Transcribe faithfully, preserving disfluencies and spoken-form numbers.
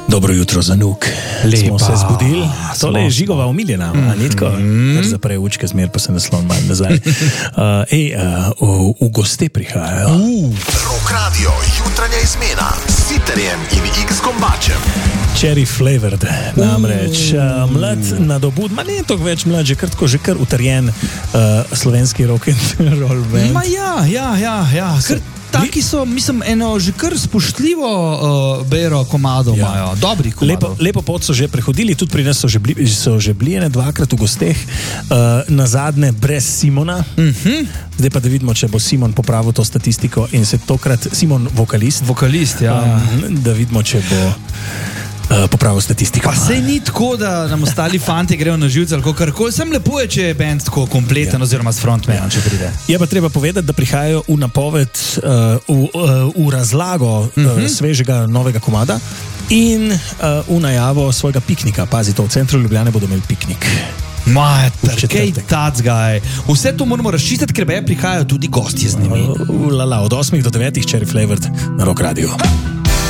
Dobro jutro, Zanuk. Smo se zbudili. Tole je Žigova omiljena, mm -hmm. Nitko. Ker zapre učke, zmer pa se naslon manj nazaj. Uh, ej, uh, v, v goste prihajajo. Uh. Rock Radio, jutranja izmena s Siterjem in X-Kombačem. Cherry flavored, namreč uh, mlad nadobud, ma ne toliko več mlad, že kar tako, že kar utrjen uh, slovenski rock and roll band. Ma ja, ja, ja, ja. Kar taki so, mislim, eno že kar spoštljivo uh, bero komado imajo, ja. Dobri komado. Lepo, lepo pot so že prehodili, tudi pri nas so že bili, so že bili ene dvakrat v gosteh, uh, na zadnje brez Simona. Uh-huh. Zdaj pa da vidimo, če bo Simon popravil to statistiko in se tokrat, Simon vokalist, vokalist ja. um, da vidimo, če bo Uh, popravil statistiko. Pa sej ni tako, da nam ostali fanti grejo na živce ali karkoli. Sem lepo je, če je band tako kompleten, ja. Oziroma s frontmanom, če pride. Je pa treba povedati, da prihajajo v napoved, uh, v, uh, v razlago uh, uh-huh. svežega novega komada in uh, v najavo svojega piknika. Pazi to, v centru Ljubljane bodo imeli piknik. Mater, kaj tacgaj. Vse to moramo razčistiti, ker be prihajajo tudi gostje z njimi. Uh, lala, od osmih do devetih Cherry Flavored na Rock Radio.